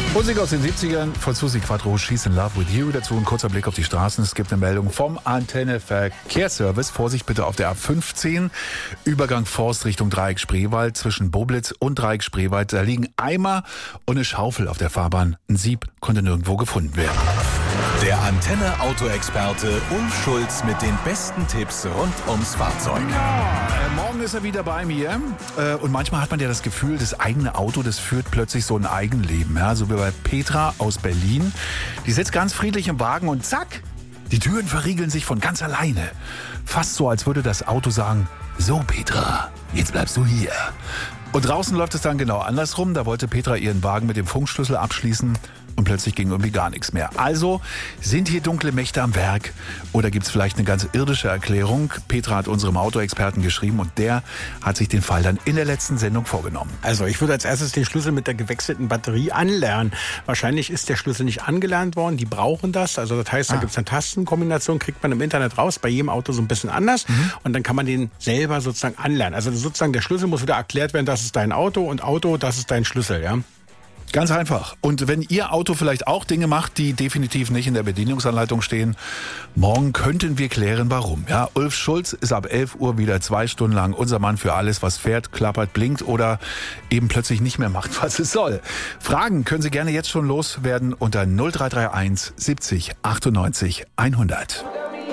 Musik aus den 70ern von Susi Quatro, She's in Love with You. Dazu ein kurzer Blick auf die Straßen. Es gibt eine Meldung vom Antenne-Verkehrsservice. Vorsicht bitte auf der A15. Übergang Forst Richtung Dreieck Spreewald zwischen Boblitz und Dreieck Spreewald. Da liegen Eimer und eine Schaufel auf der Fahrbahn. Ein Sieb konnte nirgendwo gefunden werden. Der Antenne-Auto-Experte Ulf Schulz mit den besten Tipps rund ums Fahrzeug. Morgen ist er wieder bei mir. Und manchmal hat man ja das Gefühl, das eigene Auto, das führt plötzlich so ein Eigenleben. Ja? So wie bei Petra aus Berlin. Die sitzt ganz friedlich im Wagen und zack, die Türen verriegeln sich von ganz alleine. Fast so, als würde das Auto sagen, so Petra, jetzt bleibst du hier. Und draußen läuft es dann genau andersrum. Da wollte Petra ihren Wagen mit dem Funkschlüssel abschließen und plötzlich ging irgendwie gar nichts mehr. Also, sind hier dunkle Mächte am Werk oder gibt es vielleicht eine ganz irdische Erklärung? Petra hat unserem Autoexperten geschrieben und der hat sich den Fall dann in der letzten Sendung vorgenommen. Also ich würde als erstes den Schlüssel mit der gewechselten Batterie anlernen. Wahrscheinlich ist der Schlüssel nicht angelernt worden, die brauchen das. Also das heißt, da gibt es eine Tastenkombination, kriegt man im Internet raus, bei jedem Auto so ein bisschen anders. Und dann kann man den selber sozusagen anlernen. Also sozusagen der Schlüssel muss wieder erklärt werden, das ist dein Auto und Auto, das ist dein Schlüssel, ja. Ganz einfach. Und wenn Ihr Auto vielleicht auch Dinge macht, die definitiv nicht in der Bedienungsanleitung stehen, morgen könnten wir klären, warum. Ja, Ulf Schulz ist ab 11 Uhr wieder 2 Stunden lang unser Mann für alles, was fährt, klappert, blinkt oder eben plötzlich nicht mehr macht, was es soll. Fragen können Sie gerne jetzt schon loswerden unter 0331 70 98 100.